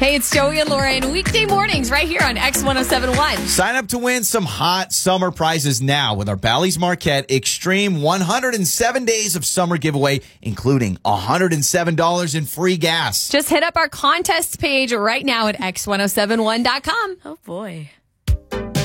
Hey, it's Joey and Lauren. Weekday mornings right here on X1071. Sign up to win some hot summer prizes now with our Bally's Marquette Extreme 107 Days of Summer giveaway, including $107 in free gas. Just hit up our contest page right now at X1071.com. Oh, boy.